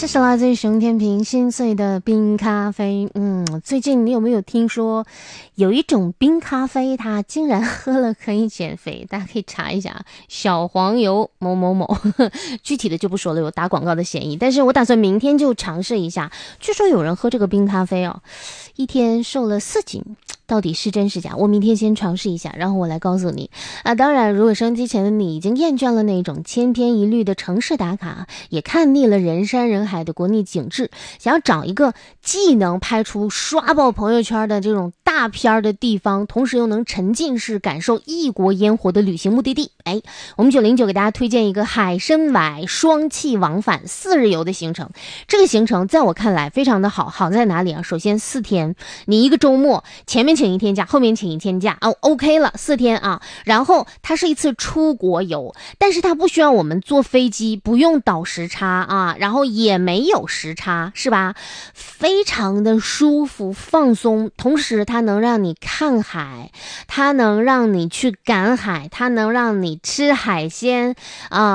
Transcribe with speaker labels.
Speaker 1: 这是来自于熊天平心碎的冰咖啡。最近你有没有听说有一种冰咖啡它竟然喝了可以减肥？大家可以查一下小黄油某某某具体的就不说了，有打广告的嫌疑，但是我打算明天就尝试一下。据说有人喝这个冰咖啡一天瘦了4斤，到底是真是假？我明天先尝试一下，然后我来告诉你。当然，如果收音机前的你已经厌倦了那种千篇一律的城市打卡，也看腻了人山人海的国内景致，想要找一个既能拍出刷爆朋友圈的这种大片的地方，同时又能沉浸式感受异国烟火的旅行目的地，我们909给大家推荐一个海参崴双气往返4日游的行程。这个行程在我看来非常的好，好在哪里啊？首先4天，你一个周末前面请1天假，后面请1天假，OK 了，4天啊。然后它是一次出国游，但是它不需要我们坐飞机，不用倒时差啊，然后也没有时差，是吧？非常的舒服放松，同时它能让你看海，它能让你去赶海，它能让你吃海鲜